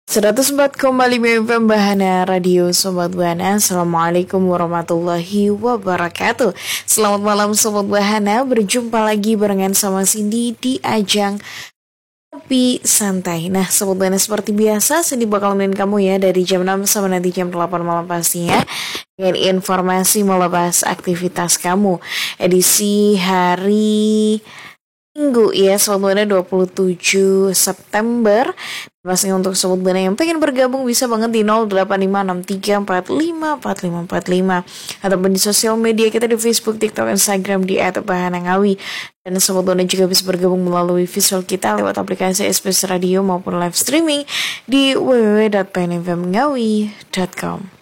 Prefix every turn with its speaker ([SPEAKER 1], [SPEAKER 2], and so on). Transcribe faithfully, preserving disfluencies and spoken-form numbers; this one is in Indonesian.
[SPEAKER 1] seratus empat koma lima F M Bahana Radio Sobat Bahana. Assalamualaikum warahmatullahi wabarakatuh. Selamat malam Sobat Bahana. Berjumpa lagi barengan sama Cindy di ajang Kopi Santai. Nah Sobat Bahana, seperti biasa Cindy bakal nemenin kamu ya dari jam enam sampai nanti jam delapan malam pastinya, dengan informasi melepas aktivitas kamu. Edisi hari Minggu ya Sobat Buana dua puluh tujuh September. Pastinya untuk Sobat Buana yang pengen bergabung bisa banget di nol delapan lima enam tiga empat lima empat lima empat lima ataupun di sosial media kita di Facebook, TikTok, Instagram di et bahana ngawi. Dan Sobat Buana juga bisa bergabung melalui visual kita lewat aplikasi S B S Radio maupun live streaming di w w w dot p n f m ngawi dot com.